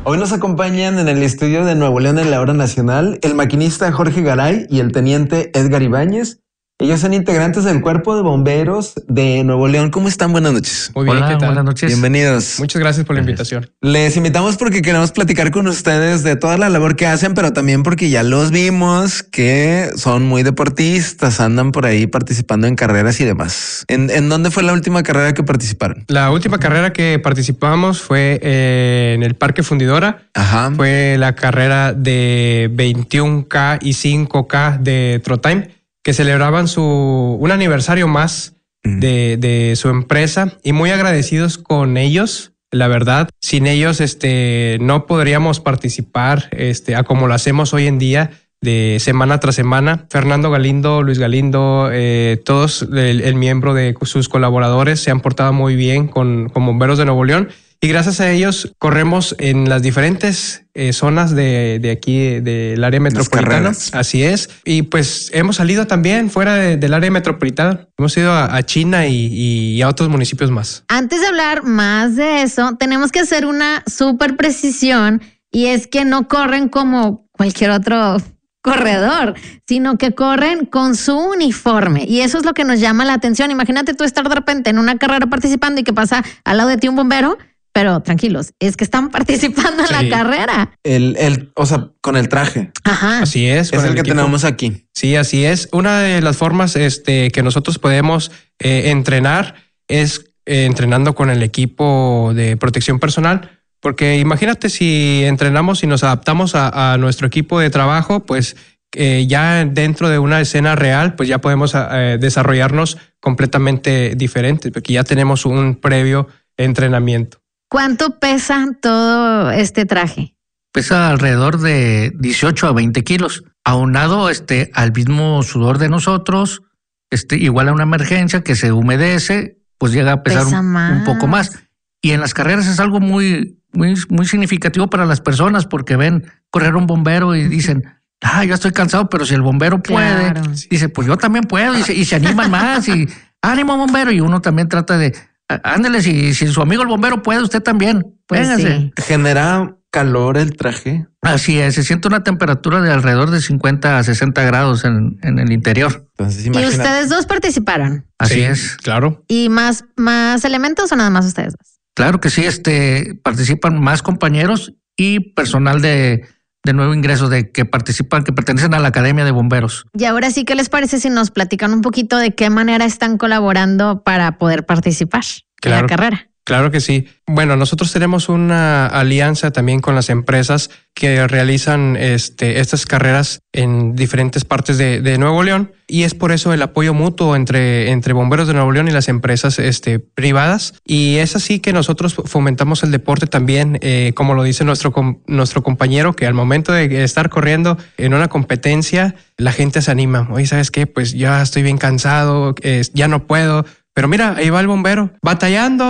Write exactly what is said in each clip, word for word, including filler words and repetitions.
Hoy nos acompañan en el estudio de Nuevo León en la Hora Nacional el maquinista Jorge Garay y el teniente Edgar Ibáñez. Ellos son integrantes del Cuerpo de Bomberos de Nuevo León. ¿Cómo están? Buenas noches. Muy bien, Hola, ¿qué tal? Buenas noches. Bienvenidos. Muchas gracias por la invitación. Les invitamos porque queremos platicar con ustedes de toda la labor que hacen, pero también porque ya los vimos que son muy deportistas, andan por ahí participando en carreras y demás. ¿En, en dónde fue la última carrera que participaron? La última carrera que participamos fue eh, en el Parque Fundidora. Ajá. Fue la carrera de veintiún K y cinco K de Trotime, que celebraban su un aniversario más de, de su empresa y muy agradecidos con ellos. La verdad, sin ellos este, no podríamos participar este, a como lo hacemos hoy en día de semana tras semana. Fernando Galindo, Luis Galindo, eh, todos el, el miembro de sus colaboradores se han portado muy bien con, con Bomberos de Nuevo León. Y gracias a ellos corremos en las diferentes eh, zonas de, de aquí, del de, de área metropolitana. Así es. Y pues hemos salido también fuera de, del área metropolitana. Hemos ido a, a China y, y a otros municipios más. Antes de hablar más de eso, tenemos que hacer una súper precisión, y es que no corren como cualquier otro corredor, sino que corren con su uniforme. Y eso es lo que nos llama la atención. Imagínate tú estar de repente en una carrera participando y que pasa al lado de ti un bombero. Pero tranquilos, es que están participando en sí. la carrera. El, el, o sea, con el traje. Ajá. Así es. Es el, el que equipo. tenemos aquí. Sí, así es. Una de las formas este, que nosotros podemos eh, entrenar es eh, entrenando con el equipo de protección personal. Porque imagínate si entrenamos y nos adaptamos a, a nuestro equipo de trabajo, pues eh, ya dentro de una escena real, pues ya podemos eh, desarrollarnos completamente diferentes, porque ya tenemos un previo entrenamiento. ¿Cuánto pesa todo este traje? Pesa alrededor de dieciocho a veinte kilos, aunado este, al mismo sudor de nosotros, este, igual a una emergencia que se humedece, pues llega a pesar un, un poco más. Y en las carreras es algo muy, muy, muy significativo para las personas, porque ven correr un bombero y dicen, ah, yo estoy cansado, pero si el bombero puede, claro. dice, pues yo también puedo, y se, y se animan más, y ánimo bombero, y uno también trata de, ándale, si, si su amigo el bombero puede, usted también. Pues sí. ¿Genera calor el traje? Así es, se siente una temperatura de alrededor de cincuenta a sesenta grados en, en el interior. Entonces, ¿y ustedes dos participaron? Así sí, es. Claro. ¿Y más, más elementos o nada más ustedes dos? Claro que sí, este, participan más compañeros y personal de, de nuevo ingreso de que participan, que pertenecen a la Academia de Bomberos. Y ahora sí, ¿qué les parece si nos platican un poquito de qué manera están colaborando para poder participar claro, en la carrera? Claro que sí. Bueno, nosotros tenemos una alianza también con las empresas que realizan este, estas carreras en diferentes partes de, de Nuevo León, y es por eso el apoyo mutuo entre, entre Bomberos de Nuevo León y las empresas este, privadas. Y es así que nosotros fomentamos el deporte también, eh, como lo dice nuestro, nuestro compañero, que al momento de estar corriendo en una competencia, la gente se anima. Oye, ¿sabes qué? Pues ya estoy bien cansado, eh, ya no puedo. Pero mira, ahí va el bombero, batallando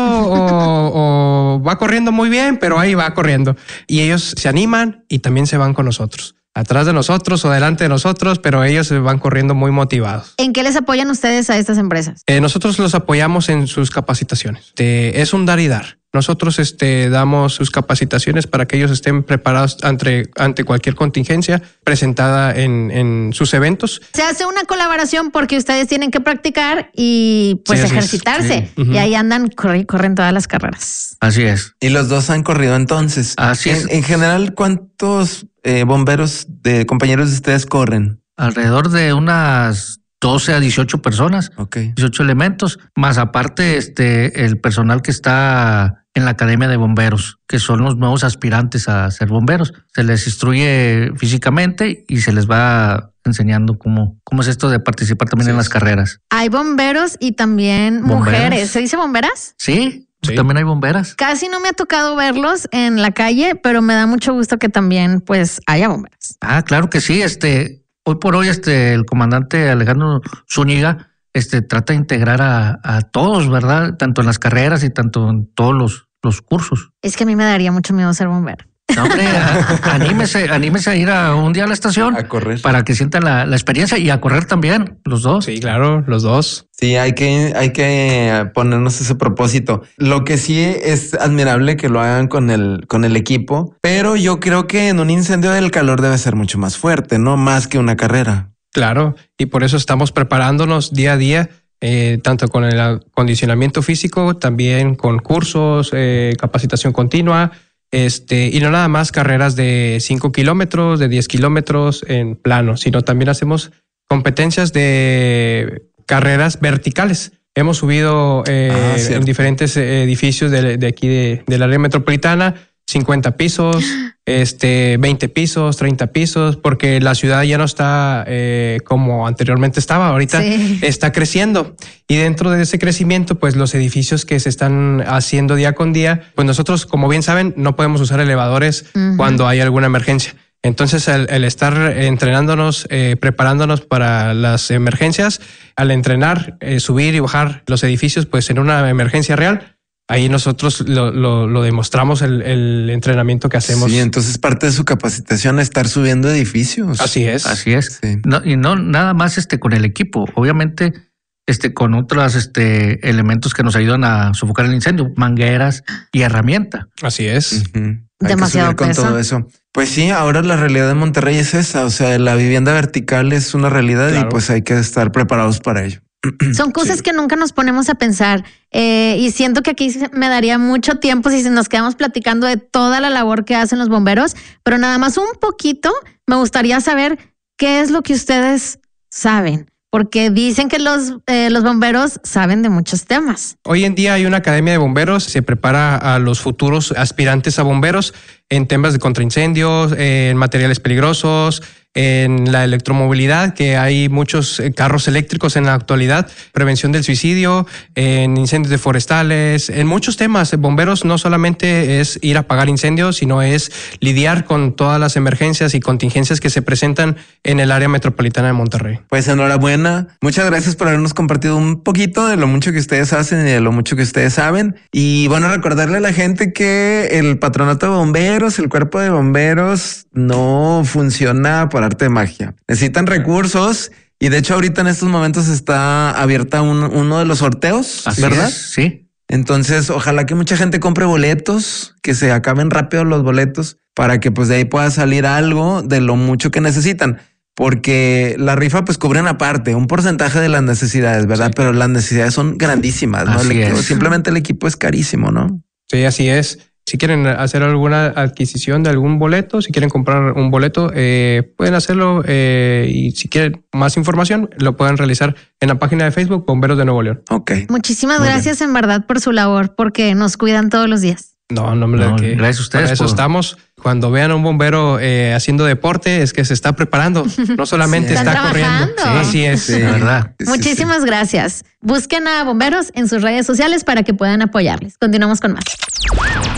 o, o va corriendo muy bien, pero ahí va corriendo. Y ellos se animan y también se van con nosotros. Atrás de nosotros o delante de nosotros, pero ellos se van corriendo muy motivados. ¿En qué les apoyan ustedes a estas empresas? Eh, nosotros los apoyamos en sus capacitaciones. Este, es un dar y dar. Nosotros este, damos sus capacitaciones para que ellos estén preparados ante, ante cualquier contingencia presentada en, en sus eventos. Se hace una colaboración porque ustedes tienen que practicar y pues sí, ejercitarse. Sí. Uh-huh. Y ahí andan, corren, corren todas las carreras. Así es. Y los dos han corrido entonces. Así en, es. En general, ¿cuántos eh, bomberos de compañeros de ustedes corren? Alrededor de unas doce a dieciocho personas, okay. dieciocho elementos, más aparte este el personal que está en la Academia de Bomberos, que son los nuevos aspirantes a ser bomberos. Se les instruye físicamente y se les va enseñando cómo, cómo es esto de participar también sí, en las carreras. Hay bomberos y también ¿Bomberas? mujeres. ¿Se dice bomberas? Sí, sí, también hay bomberas. Casi no me ha tocado verlos en la calle, pero me da mucho gusto que también pues haya bomberas. Ah, claro que sí. Este, hoy por hoy este el comandante Alejandro Zúñiga este trata de integrar a, a todos, ¿verdad? Tanto en las carreras y tanto en todos los, los cursos. Es que a mí me daría mucho miedo ser bombero. No, hombre, a, anímese, anímese a ir a un día a la estación. A correr. Para que sientan la, la experiencia y a correr también, los dos. Sí, claro, los dos. Sí, hay que, hay que ponernos ese propósito. Lo que sí es admirable que lo hagan con el, con el equipo, pero yo creo que en un incendio el calor debe ser mucho más fuerte, ¿no? Más que una carrera. Claro, y por eso estamos preparándonos día a día, eh, tanto con el acondicionamiento físico, también con cursos, eh, capacitación continua, este, y no nada más carreras de cinco kilómetros, de diez kilómetros en plano, sino también hacemos competencias de carreras verticales. Hemos subido eh, ah, en diferentes edificios de, de aquí de, del área metropolitana, cincuenta pisos, este, veinte pisos, treinta pisos, porque la ciudad ya no está eh, como anteriormente estaba, ahorita sí. Está creciendo. Y dentro de ese crecimiento, pues los edificios que se están haciendo día con día, pues nosotros, como bien saben, no podemos usar elevadores uh-huh. cuando hay alguna emergencia. Entonces, el, el estar entrenándonos, eh, preparándonos para las emergencias, al entrenar, eh, subir y bajar los edificios, pues en una emergencia real, ahí nosotros lo, lo, lo demostramos el, el entrenamiento que hacemos. Sí, entonces parte de su capacitación es estar subiendo edificios. Así es. Así es. Sí. No, y no nada más este con el equipo, obviamente este con otros este elementos que nos ayudan a sofocar el incendio, mangueras y herramienta. Así es. Uh-huh. Demasiado Hay que subir peso. Con todo eso. Pues sí, ahora la realidad de Monterrey es esa, o sea, la vivienda vertical es una realidad claro. Y pues hay que estar preparados para ello. Son cosas sí. que nunca nos ponemos a pensar eh, y siento que aquí me daría mucho tiempo si nos quedamos platicando de toda la labor que hacen los bomberos, pero nada más un poquito me gustaría saber qué es lo que ustedes saben, porque dicen que los, eh, los bomberos saben de muchos temas. Hoy en día hay una academia de bomberos, se prepara a los futuros aspirantes a bomberos en temas de contraincendios, en materiales peligrosos, en la electromovilidad, que hay muchos carros eléctricos en la actualidad, prevención del suicidio, en incendios de forestales, en muchos temas. Bomberos no solamente es ir a apagar incendios, sino es lidiar con todas las emergencias y contingencias que se presentan en el área metropolitana de Monterrey. Pues enhorabuena. Muchas gracias por habernos compartido un poquito de lo mucho que ustedes hacen y de lo mucho que ustedes saben. Y bueno, recordarle a la gente que el Patronato de Bomberos, el Cuerpo de Bomberos, no funciona por arte de magia. Necesitan recursos y de hecho ahorita en estos momentos está abierta un, uno de los sorteos, Así ¿verdad? Es, sí. Entonces, ojalá que mucha gente compre boletos, que se acaben rápido los boletos para que pues de ahí pueda salir algo de lo mucho que necesitan. Porque la rifa pues cubren aparte un porcentaje de las necesidades, ¿verdad? Sí. Pero las necesidades son grandísimas, ¿no? Así el equipo, es. Simplemente el equipo es carísimo, ¿no? Sí, así es. Si quieren hacer alguna adquisición de algún boleto, si quieren comprar un boleto, eh, pueden hacerlo eh, y si quieren más información, lo pueden realizar en la página de Facebook Bomberos de Nuevo León. Ok. Muchísimas Muy gracias bien. en verdad por su labor, porque nos cuidan todos los días. No, no, no, que gracias a ustedes. Para eso por... estamos. Cuando vean a un bombero eh, haciendo deporte, es que se está preparando. No solamente sí, está corriendo. Sí, así es. Sí, la verdad. Muchísimas sí, sí. gracias. Busquen a bomberos en sus redes sociales para que puedan apoyarles. Continuamos con más.